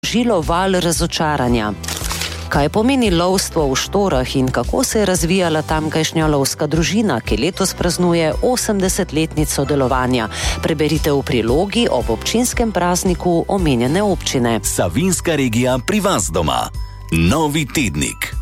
žilo val razočaranja. Kaj pomeni lovstvo v Štorah in kako se je razvijala tamkajšnja lovska družina, ki letos praznuje 80-letnico delovanja? Preberite v prilogi ob občinskem prazniku omenjene občine. Savinjska regija pri vas doma. Novi tednik.